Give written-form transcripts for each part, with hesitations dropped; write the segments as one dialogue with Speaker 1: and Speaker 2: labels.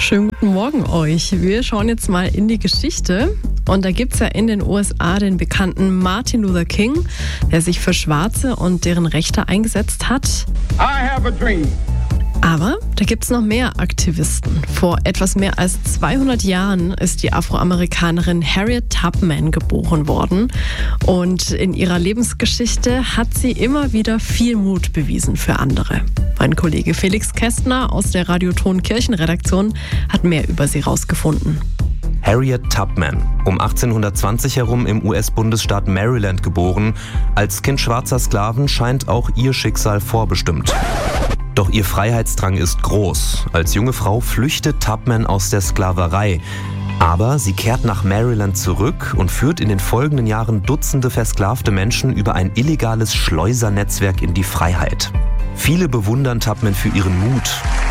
Speaker 1: Schönen guten Morgen euch. Wir schauen jetzt mal in die Geschichte. Und da gibt es ja in den USA den bekannten Martin Luther King, der sich für Schwarze und deren Rechte eingesetzt hat.
Speaker 2: I have a dream.
Speaker 1: Aber da gibt es noch mehr Aktivisten. Vor etwas mehr als 200 Jahren ist die Afroamerikanerin Harriet Tubman geboren worden. Und in ihrer Lebensgeschichte hat sie immer wieder viel Mut bewiesen für andere. Mein Kollege Felix Kästner aus der Radioton Kirchenredaktion hat mehr über sie rausgefunden.
Speaker 3: Harriet Tubman, um 1820 herum im US-Bundesstaat Maryland geboren. Als Kind schwarzer Sklaven scheint auch ihr Schicksal vorbestimmt. Doch ihr Freiheitsdrang ist groß. Als junge Frau flüchtet Tubman aus der Sklaverei. Aber sie kehrt nach Maryland zurück und führt in den folgenden Jahren Dutzende versklavte Menschen über ein illegales Schleusernetzwerk in die Freiheit. Viele bewundern Tubman für ihren Mut.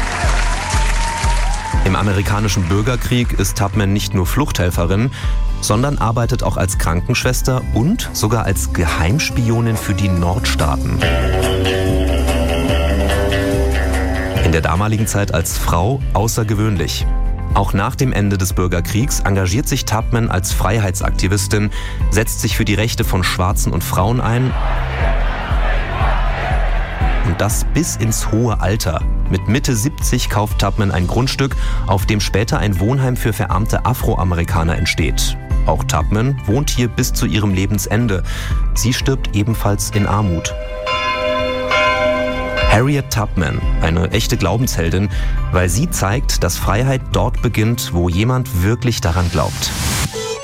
Speaker 3: Im amerikanischen Bürgerkrieg ist Tubman nicht nur Fluchthelferin, sondern arbeitet auch als Krankenschwester und sogar als Geheimspionin für die Nordstaaten. In der damaligen Zeit als Frau außergewöhnlich. Auch nach dem Ende des Bürgerkriegs engagiert sich Tubman als Freiheitsaktivistin, setzt sich für die Rechte von Schwarzen und Frauen ein. Und das bis ins hohe Alter. Mit Mitte 70 kauft Tubman ein Grundstück, auf dem später ein Wohnheim für verarmte Afroamerikaner entsteht. Auch Tubman wohnt hier bis zu ihrem Lebensende. Sie stirbt ebenfalls in Armut. Harriet Tubman, eine echte Glaubensheldin, weil sie zeigt, dass Freiheit dort beginnt, wo jemand wirklich daran glaubt.